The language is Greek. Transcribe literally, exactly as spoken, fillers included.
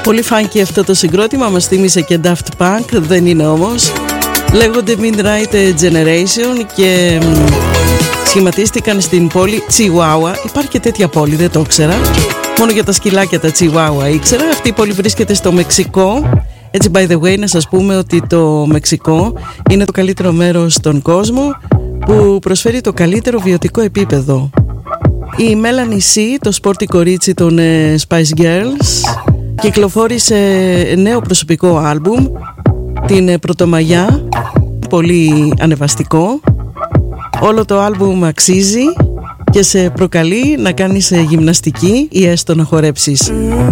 Πολύ funky αυτό το συγκρότημα, μας θύμισε και Daft Punk, δεν είναι όμως. Λέγονται Midnight Generation και σχηματίστηκαν στην πόλη Chihuahua. Υπάρχει και τέτοια πόλη, δεν το ήξερα. Μόνο για τα σκυλάκια τα Chihuahua ήξερα. Αυτή η πόλη βρίσκεται στο Μεξικό. Έτσι, by the way, να σας πούμε ότι το Μεξικό είναι το καλύτερο μέρος στον κόσμο που προσφέρει το καλύτερο βιωτικό επίπεδο. Η Melanie C, το σπόρτι κορίτσι των Spice Girls, κυκλοφόρησε νέο προσωπικό άλμπουμ την Πρωτομαγιά, πολύ ανεβαστικό. Όλο το άλμπουμ αξίζει και σε προκαλεί να κάνεις γυμναστική ή έστω να χορέψεις.